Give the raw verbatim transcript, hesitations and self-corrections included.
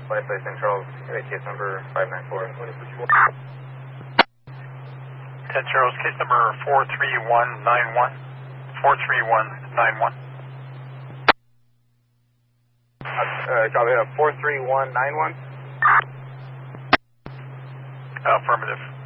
Flight Place Saint Charles, case number five nine four. ten Charles, case number four three one nine one. four three one nine one. Uh, copy, uh, four three one nine one. Affirmative.